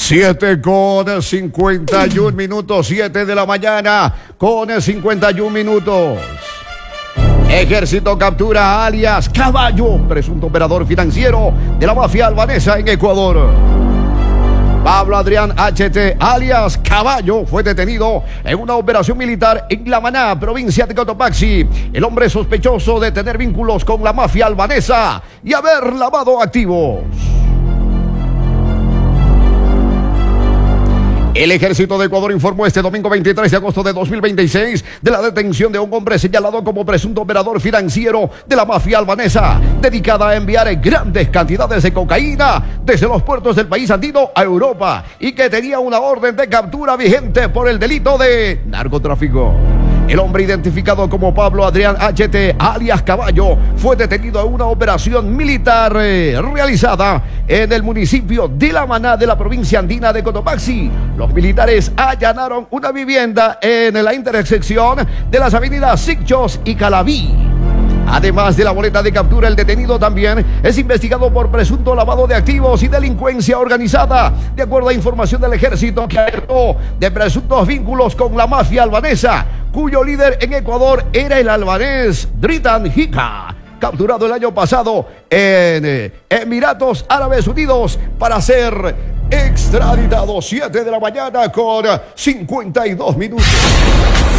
7:51, 7 de la mañana con 51 minutos. Ejército captura a alias Caballo, presunto operador financiero de la mafia albanesa en Ecuador. Pablo Adrián HT, alias Caballo, fue detenido en una operación militar en La Maná, provincia de Cotopaxi. El hombre sospechoso de tener vínculos con la mafia albanesa y haber lavado activos. El Ejército de Ecuador informó este domingo 23 de agosto de 2026 de la detención de un hombre señalado como presunto operador financiero de la mafia albanesa, dedicada a enviar grandes cantidades de cocaína desde los puertos del país andino a Europa y que tenía una orden de captura vigente por el delito de narcotráfico. El hombre identificado como Pablo Adrián HT, alias Caballo, fue detenido en una operación militar realizada en el municipio de La Maná de la provincia andina de Cotopaxi. Los militares allanaron una vivienda en la intersección de las avenidas Sicchos y Calaví. Además de la boleta de captura, el detenido también es investigado por presunto lavado de activos y delincuencia organizada, de acuerdo a información del Ejército, que alertó de presuntos vínculos con la mafia albanesa, cuyo líder en Ecuador era el albanés Dritan Hika, capturado el año pasado en Emiratos Árabes Unidos para ser extraditado. 7 de la mañana con 52 minutos.